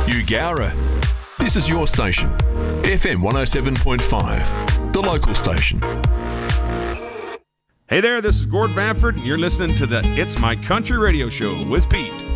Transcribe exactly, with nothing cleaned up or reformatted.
Eugowra. This is your station, F M one oh seven point five, the local station. Hey there, this is Gord Bamford, and you're listening to the It's My Country radio show with Pete.